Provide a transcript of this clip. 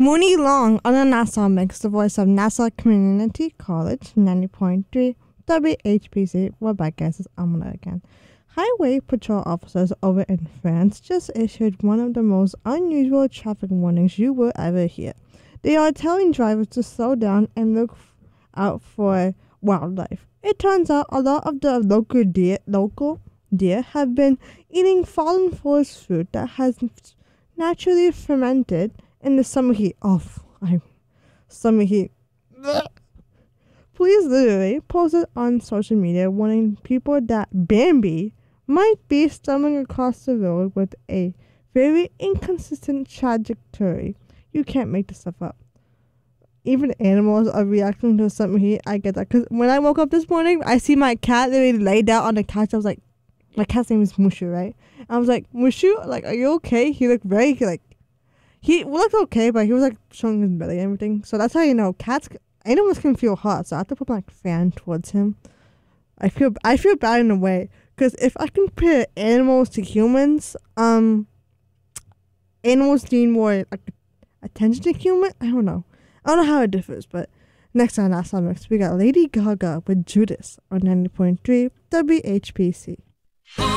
Mooney Long on a Nassau Mix, the voice of Nassau Community College, 90.3 WHPC. We're back, guys. It's Amina again. Highway patrol officers over in France just issued one of the most unusual traffic warnings you will ever hear. They are telling drivers to slow down and look out for wildlife. It turns out a lot of the local deer have been eating fallen forest fruit that has naturally fermented in the summer heat. Summer heat. Police literally posted on social media warning people that Bambi might be stumbling across the road with a very inconsistent trajectory. You can't make this stuff up. Even animals are reacting to summer heat. I get that. Because when I woke up this morning, I see my cat literally laid down on the couch. I was like, my cat's name is Mushu, right? I was like, Mushu, like, are you okay? He looked very, like, he looked okay, but he was, like, showing his belly and everything. So that's how you know animals can feel hot. So I have to put my fan towards him. I feel bad in a way. Because if I compare animals to humans, animals need more, like, attention to humans. I don't know how it differs, but next on Nassau Mix, we got Lady Gaga with Judas on 90.3 WHPC.